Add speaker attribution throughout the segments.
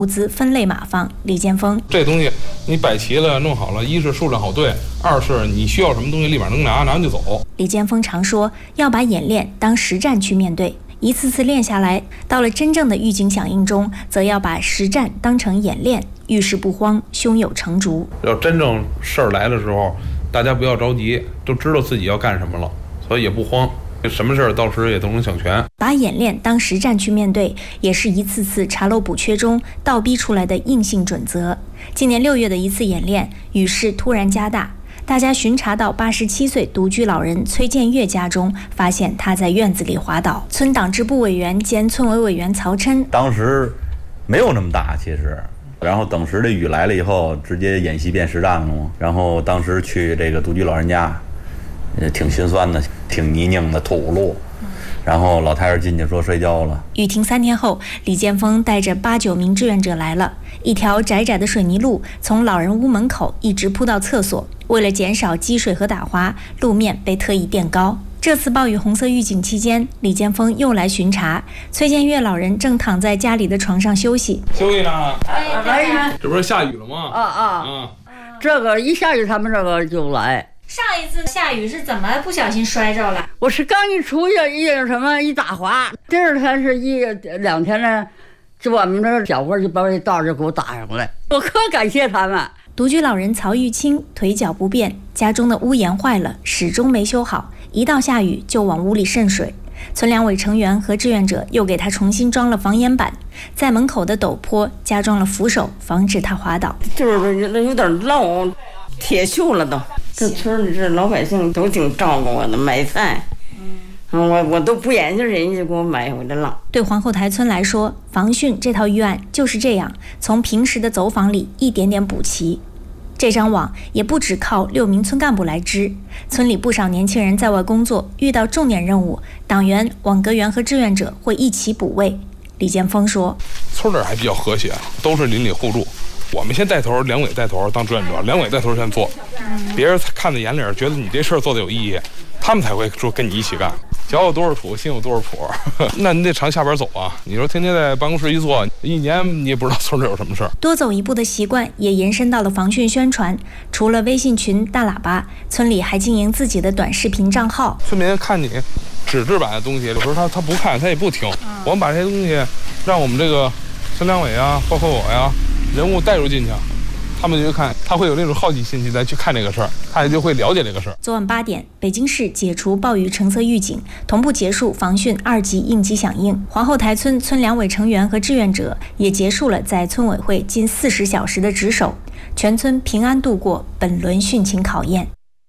Speaker 1: 物资分类码放。李建峰：
Speaker 2: 这东西你摆齐了弄好了，一是数量好对，二是你需要什么东西立马能拿完就走。
Speaker 1: 李建峰常说要把演练当实战去面对，一次次练下来，到了真正的预警响应中，则要把实战当成演练，遇事不慌，胸有成竹。
Speaker 2: 要真正事儿来的时候，大家不要着急，都知道自己要干什么了，所以也不慌。什么事儿到时也都能想全。
Speaker 1: 把演练当实战去面对，也是一次次查漏补缺中倒逼出来的硬性准则。今年6月的一次演练，雨势突然加大，大家巡查到87岁独居老人崔建月家中，发现他在院子里滑倒。村党支部委员兼村委委员曹琛：
Speaker 3: 当时没有那么大，其实。然后等时的雨来了以后，直接演习变实战了嘛。然后当时去这个独居老人家，挺心酸的，挺泥泞的土路。然后老太太进去说摔跤了。
Speaker 1: 雨停3天后，李建峰带着8、9名志愿者来了。一条窄窄的水泥路从老人屋门口一直铺到厕所，为了减少积水和打滑，路面被特意垫高。这次暴雨红色预警期间，李建峰又来巡查。崔建月老人正躺在家里的床上休息。
Speaker 2: 休息呢？
Speaker 4: 来，
Speaker 2: 这不是下雨了吗？
Speaker 4: 这个一下雨，他们这个就来。
Speaker 1: 上一次下雨是怎么不小心摔着了？
Speaker 4: 我是刚一出去，一打滑，第二天是2天呢，就我们这小伙就把这道就给我打上来，我可感谢他们。
Speaker 1: 独居老人曹玉清腿脚不便，家中的屋檐坏了，始终没修好，一到下雨就往屋里渗水。村两委成员和志愿者又给他重新装了防烟板，在门口的陡坡加装了扶手，防止他滑倒。
Speaker 4: 就是有点漏，铁锈了都。这村里这老百姓都挺照顾我的，买菜，我都不研究，人家给我买回来了。
Speaker 1: 对皇后台村来说，防汛这套预案就是这样，从平时的走访里一点点补齐。这张网也不只靠6名村干部来织，村里不少年轻人在外工作，遇到重点任务，党员、网格员和志愿者会一起补位。李建峰说：“
Speaker 2: 村里还比较和谐，都是邻里互助。我们先带头，两委带头当志愿者，两委带头先做，别人看在眼里，觉得你这事儿做的有意义，他们才会说跟你一起干。脚有多少土，心有多少谱，那你得常下边走啊！你说天天在办公室一坐，一年你也不知道村里有什么事儿。
Speaker 1: 多走一步的习惯也延伸到了防汛宣传，除了微信群、大喇叭，村里还经营自己的短视频账号。
Speaker 2: 村民看你纸质版的东西，有时候他不看，他也不听。我们把这些东西让我们这个村两委啊，包括我呀，人物带入进去，他们就看，他会有那种好奇心去再去看这个事儿，他也就会了解这个事儿。
Speaker 1: 昨晚8点，北京市解除暴雨橙色预警，同步结束防汛2级应急响应。皇后台村村两委成员和志愿者也结束了在村委会近40小时的值守，全村平安度过本轮汛情考验。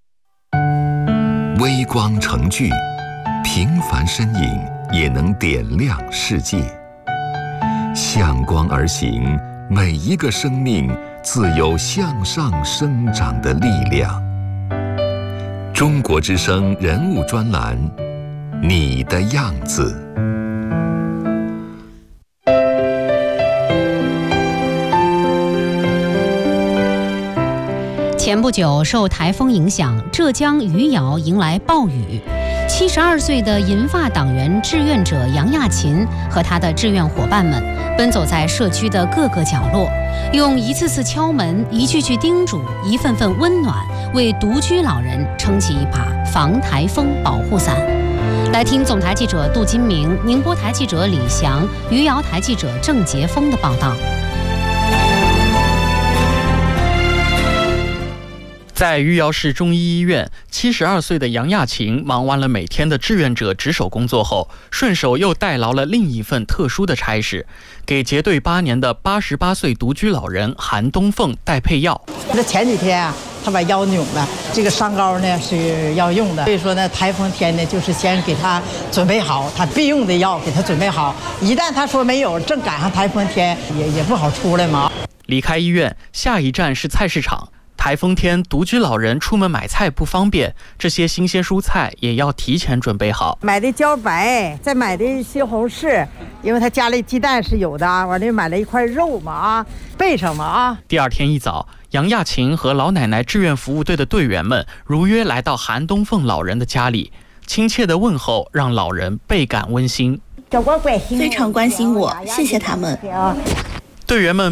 Speaker 5: 微光成炬，平凡身影也能点亮世界。向光而行，每一个生命自有向上生长的力量。中国之声人物专栏，你的样子。
Speaker 6: 前不久，受台风影响，浙江余姚迎来暴雨。72岁的银发党员志愿者杨亚琴和他的志愿伙伴们奔走在社区的各个角落，用一次次敲门、一句句叮嘱、一份份温暖，为独居老人撑起一把防台风保护伞。来听总台记者杜金明、宁波台记者李翔、余姚台记者郑杰峰的报道。
Speaker 7: 在余姚市中医医院，72岁的杨亚琴忙完了每天的志愿者值守工作后，顺手又代劳了另一份特殊的差事，给结队8年的88岁独居老人韩东凤带配药。
Speaker 8: 这前几天啊，他把腰扭了，这个伤膏呢是要用的，所以说呢，台风天呢就是先给他准备好他必用的药，给他准备好，一旦他说没有，正赶上台风天，也不好出来嘛。
Speaker 7: 离开医院，下一站是菜市场。台风天，独居老人出门买菜不方便，这些新鲜蔬菜也要提前准备好。
Speaker 8: 买的茭白，再买的西红柿，因为他家里鸡蛋是有的，完了买了一块肉嘛备上嘛
Speaker 7: 第二天一早，杨亚琴和老奶奶志愿服务队的队员们如约来到韩东凤老人的家里，亲切的问候让老人倍感温馨。
Speaker 9: 非常关心我，谢谢他们。
Speaker 7: 队员们